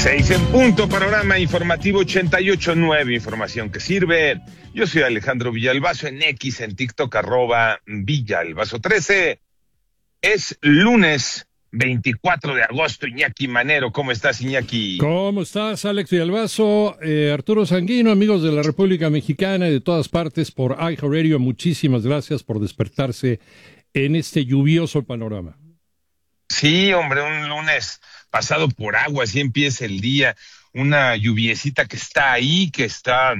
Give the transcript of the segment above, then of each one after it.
6 en punto, panorama informativo 88.9, información que sirve. Yo soy Alejandro Villalbazo, en X, en TikTok, @Villalbazo13. Es lunes 24 de agosto, Iñaki Manero. ¿Cómo estás, Iñaki? ¿Cómo estás, Alex Villalbazo? Arturo Sanguino, amigos de la República Mexicana y de todas partes por iHeartRadio, muchísimas gracias por despertarse en este lluvioso panorama. Sí, hombre, un lunes pasado por agua, así empieza el día. Una lluviecita que está ahí, que está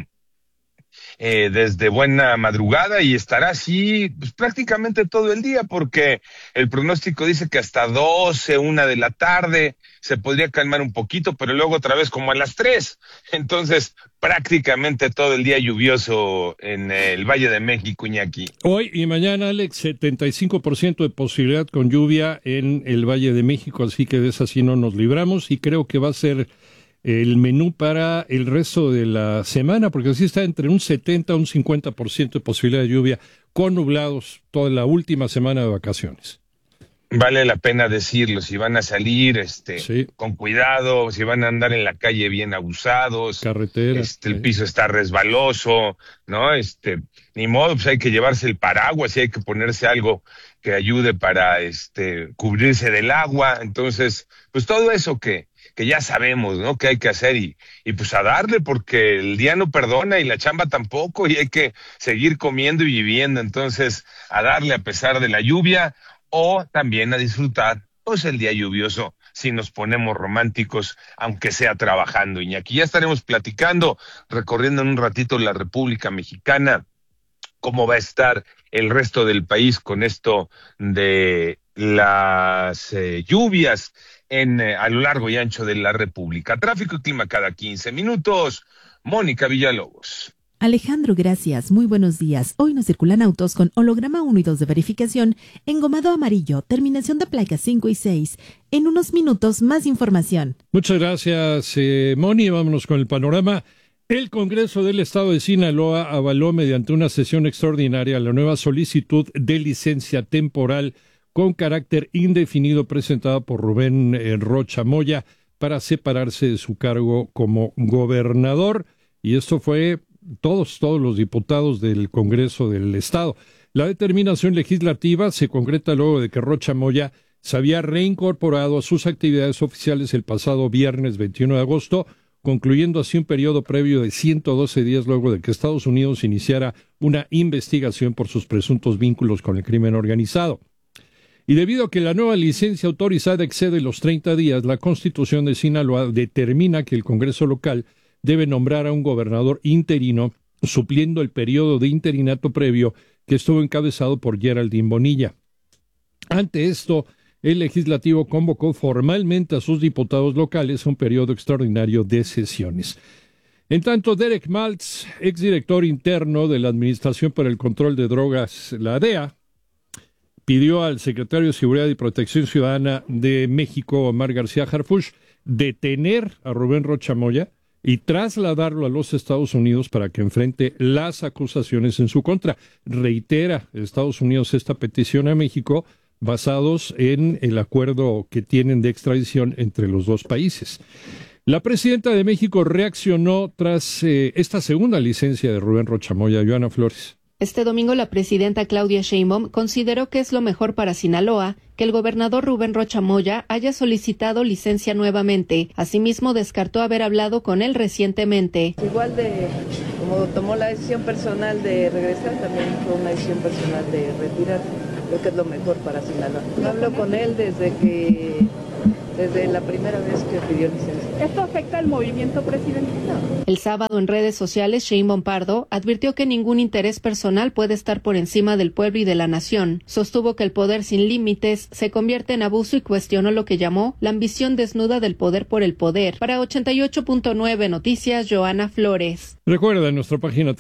desde buena madrugada y estará así pues, prácticamente todo el día, porque el pronóstico dice que hasta 12, 1 de la tarde se podría calmar un poquito, pero luego otra vez como a las 3. Entonces, prácticamente todo el día lluvioso en el Valle de México, Iñaki. Hoy y mañana, Alex, 75% de posibilidad con lluvia en el Valle de México, así que de esa sí no nos libramos y creo que va a ser el menú para el resto de la semana, porque así está entre un 70 a un 50% de posibilidad de lluvia con nublados toda la última semana de vacaciones. Vale la pena decirlo, si van a salir sí, con cuidado, si van a andar en la calle bien abusados, carretera, el piso está resbaloso, ¿no? Ni modo, pues hay que llevarse el paraguas y hay que ponerse algo que ayude para cubrirse del agua. Entonces, pues todo eso que ya sabemos, ¿no? Que hay que hacer y pues a darle, porque el día no perdona y la chamba tampoco, y hay que seguir comiendo y viviendo. Entonces, a darle a pesar de la lluvia, o también a disfrutar pues el día lluvioso si nos ponemos románticos, aunque sea trabajando, Iñaki. Ya estaremos platicando, recorriendo en un ratito la República Mexicana, cómo va a estar el resto del país con esto de las lluvias a lo largo y ancho de la República. Tráfico y clima cada 15 minutos. Mónica Villalobos. Alejandro, gracias. Muy buenos días. Hoy nos circulan autos con holograma 1 y 2 de verificación, engomado amarillo, terminación de placas 5 y 6. En unos minutos, más información. Muchas gracias, Moni. Vámonos con el panorama. El Congreso del Estado de Sinaloa avaló mediante una sesión extraordinaria la nueva solicitud de licencia temporal con carácter indefinido presentada por Rubén Rocha Moya para separarse de su cargo como gobernador. Y esto fue todos los diputados del Congreso del Estado. La determinación legislativa se concreta luego de que Rocha Moya se había reincorporado a sus actividades oficiales el pasado viernes 21 de agosto, concluyendo así un periodo previo de 112 días luego de que Estados Unidos iniciara una investigación por sus presuntos vínculos con el crimen organizado. Y debido a que la nueva licencia autorizada excede los 30 días, la Constitución de Sinaloa determina que el Congreso local debe nombrar a un gobernador interino, supliendo el periodo de interinato previo que estuvo encabezado por Geraldine Bonilla. Ante esto, el legislativo convocó formalmente a sus diputados locales a un periodo extraordinario de sesiones. En tanto, Derek Maltz, exdirector interno de la Administración para el Control de Drogas, la DEA, pidió al secretario de Seguridad y Protección Ciudadana de México, Omar García Harfuch, detener a Rubén Rocha Moya y trasladarlo a los Estados Unidos para que enfrente las acusaciones en su contra. Reitera Estados Unidos esta petición a México basados en el acuerdo que tienen de extradición entre los dos países. La presidenta de México reaccionó tras esta segunda licencia de Rubén Rocha Moya. Joana Flores. Este domingo la presidenta Claudia Sheinbaum consideró que es lo mejor para Sinaloa que el gobernador Rubén Rocha Moya haya solicitado licencia nuevamente. Asimismo, descartó haber hablado con él recientemente. Igual como tomó la decisión personal de regresar, también fue una decisión personal de retirar. Creo que es lo mejor para Sinaloa. Hablo con él desde la primera vez que pidió licencia. ¿Esto afecta al movimiento presidencial? El sábado en redes sociales, Sheinbaum Pardo advirtió que ningún interés personal puede estar por encima del pueblo y de la nación. Sostuvo que el poder sin límites se convierte en abuso y cuestionó lo que llamó la ambición desnuda del poder por el poder. Para 88.9 Noticias, Joana Flores. Recuerda, en nuestra página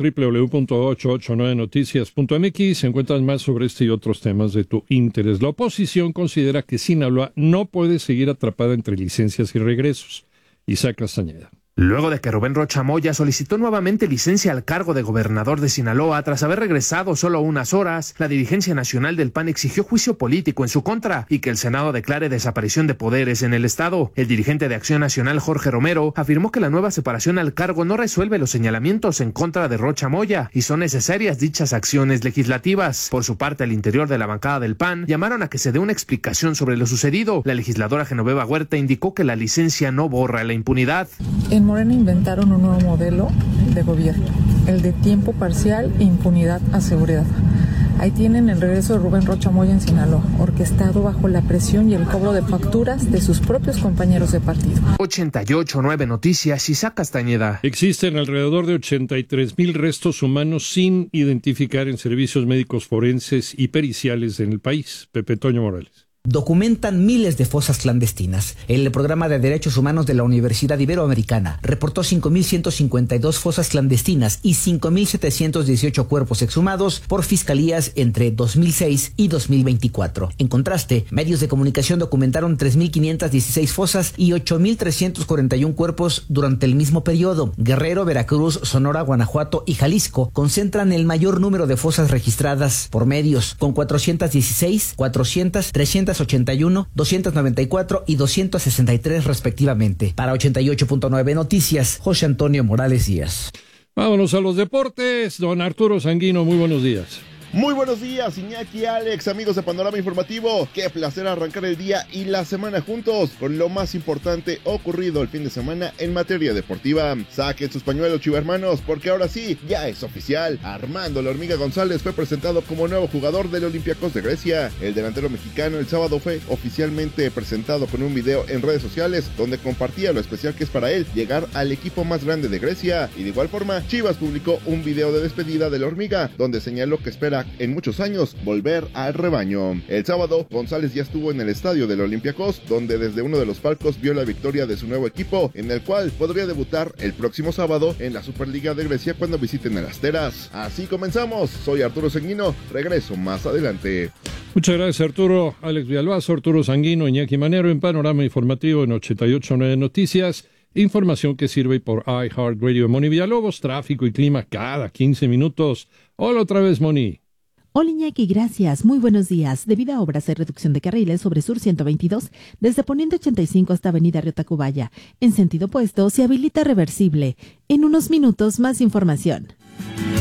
www.889noticias.mx se encuentran más sobre este y otros temas de tu interés. La oposición considera que Sinaloa no puede seguir atrapada entre licencias y regresos. Isaac Castañeda. Luego de que Rubén Rocha Moya solicitó nuevamente licencia al cargo de gobernador de Sinaloa tras haber regresado solo unas horas, la dirigencia nacional del PAN exigió juicio político en su contra y que el Senado declare desaparición de poderes en el estado. El dirigente de Acción Nacional, Jorge Romero, afirmó que la nueva separación al cargo no resuelve los señalamientos en contra de Rocha Moya y son necesarias dichas acciones legislativas. Por su parte, al interior de la bancada del PAN llamaron a que se dé una explicación sobre lo sucedido. La legisladora Genoveva Huerta indicó que la licencia no borra la impunidad. En Morena inventaron un nuevo modelo de gobierno, el de tiempo parcial e impunidad asegurada. Ahí tienen el regreso de Rubén Rocha Moya en Sinaloa, orquestado bajo la presión y el cobro de facturas de sus propios compañeros de partido. 88.9 Noticias, Isaac Castañeda. Existen alrededor de 83,000 restos humanos sin identificar en servicios médicos forenses y periciales en el país. Pepe Toño Morales. Documentan miles de fosas clandestinas. El programa de Derechos Humanos de la Universidad Iberoamericana reportó 5,152 fosas clandestinas y 5,718 cuerpos exhumados por fiscalías entre 2006 y 2024. En contraste, medios de comunicación documentaron 3,516 fosas y 8,341 cuerpos durante el mismo periodo. Guerrero, Veracruz, Sonora, Guanajuato y Jalisco concentran el mayor número de fosas registradas por medios, con 416, 400, 381, 294 y 263 respectivamente. Para 88.9 Noticias, José Antonio Morales Díaz. Vámonos a los deportes. Don Arturo Sanguino, muy buenos días. Muy buenos días, Iñaki, Alex, amigos de Panorama Informativo. Qué placer arrancar el día y la semana juntos con lo más importante ocurrido el fin de semana en materia deportiva. Saquen sus pañuelos, chivermanos, porque ahora sí, ya es oficial. Armando La Hormiga González fue presentado como nuevo jugador del Olympiacos de Grecia. El delantero mexicano el sábado fue oficialmente presentado con un video en redes sociales donde compartía lo especial que es para él llegar al equipo más grande de Grecia. Y de igual forma, Chivas publicó un video de despedida de La Hormiga donde señaló que espera en muchos años volver al rebaño. El sábado, González ya estuvo en el estadio del Olympiacos, donde desde uno de los palcos vio la victoria de su nuevo equipo, en el cual podría debutar el próximo sábado en la Superliga de Grecia cuando visiten el Asteras. Así comenzamos. Soy Arturo Sanguino. Regreso más adelante. Muchas gracias, Arturo. Alex Villalbazo, Arturo Sanguino, Iñaki Manero en Panorama Informativo en 88.9 Noticias. Información que sirve por iHeartRadio. Moni Villalobos, tráfico y clima cada 15 minutos. Hola otra vez, Moni. Hola Iñaki, gracias. Muy buenos días. Debido a obras de reducción de carriles sobre Sur 122, desde Poniente 85 hasta Avenida Río Tacubaya, en sentido opuesto, se habilita reversible. En unos minutos, más información.